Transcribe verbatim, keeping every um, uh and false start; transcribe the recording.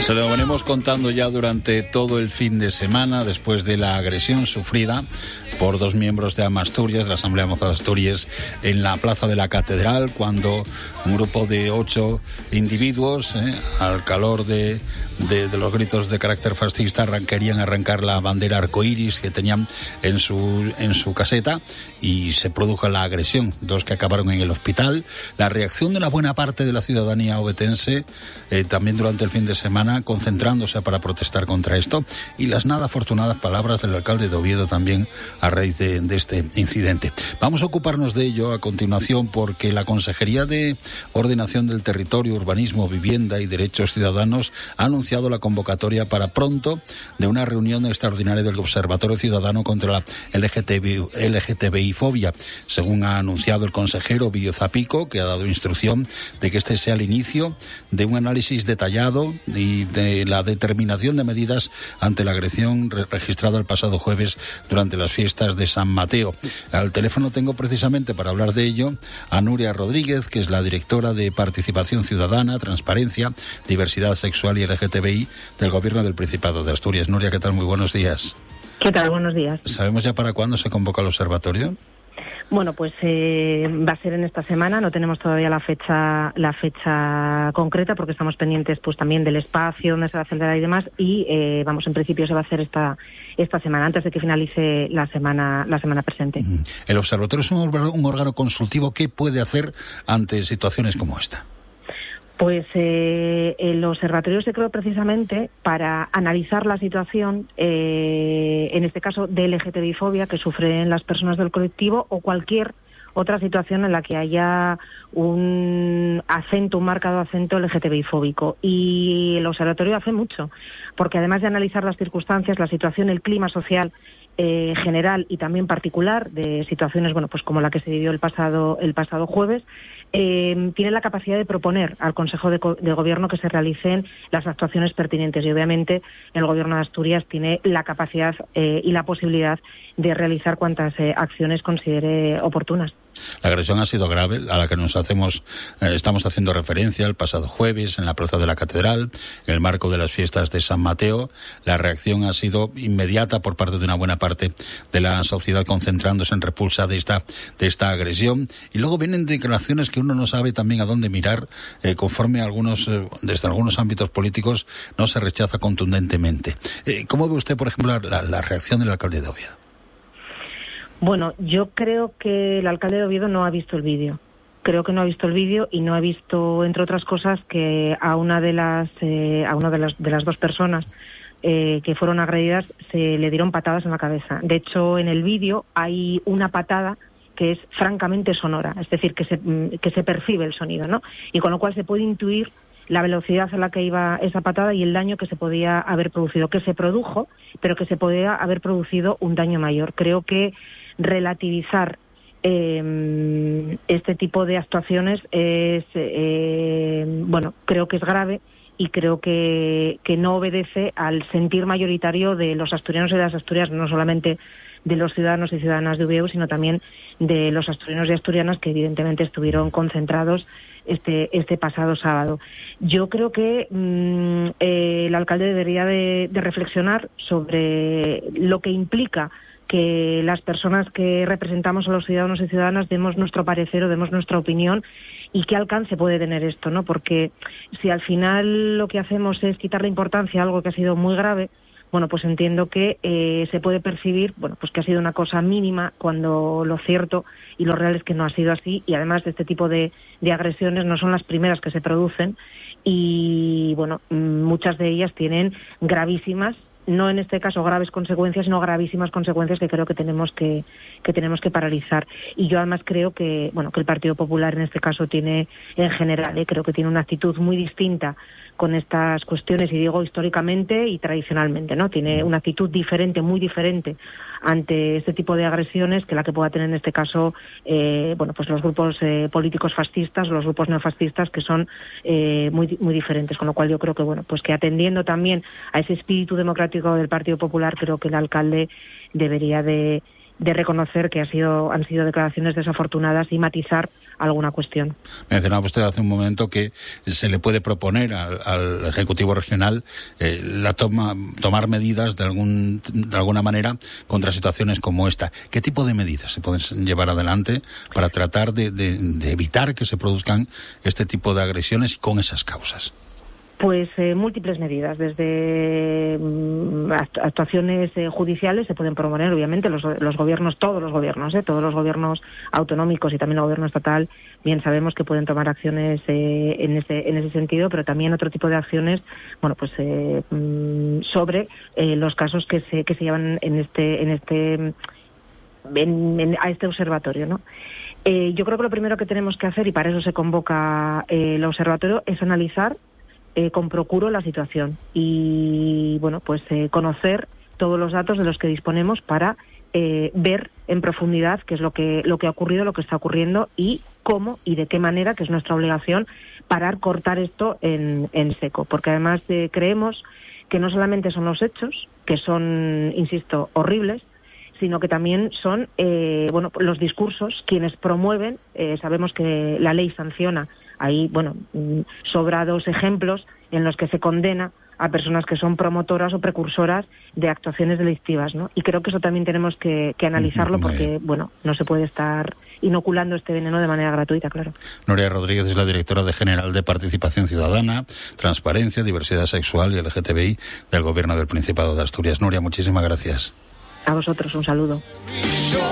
Se lo venimos contando ya durante todo el fin de semana, después de la agresión sufrida por dos miembros de Amasturias, de la Asamblea Moza de Asturias, en la Plaza de la Catedral, cuando un grupo de ocho individuos, eh, al calor de, de, de los gritos de carácter fascista, arran, querían arrancar la bandera arcoíris que tenían en su, en su caseta, y se produjo la agresión, dos que acabaron en el hospital. La reacción de una buena parte de la ciudadanía ovetense, eh, también durante el fin de semana, concentrándose para protestar contra esto, y las nada afortunadas palabras del alcalde de Oviedo también a raíz de, de este incidente. Vamos a ocuparnos de ello a continuación, porque la Consejería de Ordenación del Territorio, Urbanismo, Vivienda y Derechos Ciudadanos ha anunciado la convocatoria para pronto de una reunión extraordinaria del Observatorio Ciudadano contra la L G T B I fobia, según ha anunciado el consejero Ovidio Zapico, que ha dado instrucción de que este sea el inicio de un análisis detallado y de la determinación de medidas ante la agresión re- registrada el pasado jueves durante las fiestas de San Mateo. Al teléfono tengo precisamente para hablar de ello a Nuria Rodríguez, que es la directora de Participación Ciudadana, Transparencia, Diversidad Sexual y L G T B I del Gobierno del Principado de Asturias. Nuria, ¿qué tal? Muy buenos días. ¿Qué tal? Buenos días. ¿Sabemos ya para cuándo se convoca el observatorio? Bueno, pues eh, va a ser en esta semana. No tenemos todavía la fecha la fecha concreta, porque estamos pendientes pues también del espacio donde se va a celebrar y demás, y eh, vamos, en principio se va a hacer esta esta semana, antes de que finalice la semana la semana presente. El observatorio es un órgano, un órgano consultivo. ¿Qué puede hacer ante situaciones como esta? Pues eh, el observatorio se creó precisamente para analizar la situación, eh, en este caso de L G T B I fobia, que sufren las personas del colectivo, o cualquier otra situación en la que haya un acento, un marcado acento L G T B I fóbico. Y el observatorio hace mucho, porque además de analizar las circunstancias, la situación, el clima social eh, general y también particular de situaciones, bueno, pues como la que se vivió el pasado el pasado jueves, Eh, tiene la capacidad de proponer al Consejo de, de Gobierno que se realicen las actuaciones pertinentes, y obviamente el Gobierno de Asturias tiene la capacidad eh, y la posibilidad de realizar cuantas eh, acciones considere oportunas. La agresión ha sido grave, a la que nos hacemos, eh, estamos haciendo referencia el pasado jueves en la Plaza de la Catedral, en el marco de las fiestas de San Mateo. La reacción ha sido inmediata por parte de una buena parte de la sociedad, concentrándose en repulsa de esta, de esta agresión. Y luego vienen declaraciones que uno no sabe también a dónde mirar, eh, conforme a algunos, eh, desde algunos ámbitos políticos no se rechaza contundentemente. Eh, ¿Cómo ve usted, por ejemplo, la, la reacción del alcalde de Oviedo? Bueno, yo creo que el alcalde de Oviedo no ha visto el vídeo. Creo que no ha visto el vídeo y no ha visto, entre otras cosas, que a una de las eh, a una de las de las dos personas eh, que fueron agredidas se le dieron patadas en la cabeza. De hecho, en el vídeo hay una patada que es francamente sonora, es decir, que se que se percibe el sonido, ¿no? Y con lo cual se puede intuir la velocidad a la que iba esa patada y el daño que se podía haber producido, que se produjo, pero que se podía haber producido un daño mayor. Creo que relativizar eh, este tipo de actuaciones es, eh, bueno, creo que es grave, y creo que, que no obedece al sentir mayoritario de los asturianos y de las asturianas, no solamente de los ciudadanos y ciudadanas de Oviedo, sino también de los asturianos y asturianas que evidentemente estuvieron concentrados este este pasado sábado. Yo creo que mmm, eh, el alcalde debería de, de reflexionar sobre lo que implica que las personas que representamos a los ciudadanos y ciudadanas demos nuestro parecer o demos nuestra opinión, y qué alcance puede tener esto, ¿no? Porque si al final lo que hacemos es quitarle importancia a algo que ha sido muy grave, bueno, pues entiendo que eh, se puede percibir, bueno, pues que ha sido una cosa mínima, cuando lo cierto y lo real es que no ha sido así, y además de este tipo de, de agresiones no son las primeras que se producen, y bueno, muchas de ellas tienen gravísimas, no en este caso graves consecuencias, sino gravísimas consecuencias que creo que tenemos que que tenemos que paralizar. Y yo además creo que, bueno, que el Partido Popular en este caso tiene, en general, eh, creo que tiene una actitud muy distinta con estas cuestiones, y digo históricamente y tradicionalmente, ¿no? Tiene una actitud diferente, muy diferente ante este tipo de agresiones que la que pueda tener en este caso, eh, bueno, pues los grupos eh, políticos fascistas, los grupos neofascistas, que son eh, muy muy diferentes. Con lo cual yo creo que, bueno, pues que atendiendo también a ese espíritu democrático del Partido Popular, creo que el alcalde debería de de reconocer que ha sido, han sido declaraciones desafortunadas y matizar alguna cuestión. Mencionaba usted hace un momento que se le puede proponer al, al Ejecutivo Regional eh, la toma, tomar medidas de, algún, de alguna manera contra situaciones como esta. ¿Qué tipo de medidas se pueden llevar adelante para tratar de, de, de evitar que se produzcan este tipo de agresiones y con esas causas? Pues eh, múltiples medidas, desde mm, actuaciones eh, judiciales se pueden proponer, obviamente, los, los gobiernos, todos los gobiernos, eh, todos los gobiernos autonómicos y también el gobierno estatal, bien sabemos que pueden tomar acciones eh, en ese en ese sentido, pero también otro tipo de acciones, bueno, pues eh, mm, sobre eh, los casos que se que se llevan en este en este en, en, a este observatorio, ¿no? Eh, yo creo que lo primero que tenemos que hacer, y para eso se convoca eh, el observatorio, es analizar Eh, con procuro la situación y bueno pues eh, conocer todos los datos de los que disponemos para eh, ver en profundidad qué es lo que lo que ha ocurrido, lo que está ocurriendo y cómo y de qué manera, que es nuestra obligación, parar, cortar esto en, en seco, porque además eh, creemos que no solamente son los hechos, que son, insisto, horribles, sino que también son eh, bueno los discursos quienes promueven. Eh, sabemos que la ley sanciona. Hay, bueno, sobrados ejemplos en los que se condena a personas que son promotoras o precursoras de actuaciones delictivas, ¿no? Y creo que eso también tenemos que, que analizarlo porque, bueno, no se puede estar inoculando este veneno de manera gratuita, claro. Nuria Rodríguez es la directora de General de Participación Ciudadana, Transparencia, Diversidad Sexual y L G T B I del Gobierno del Principado de Asturias. Nuria, muchísimas gracias. A vosotros, un saludo.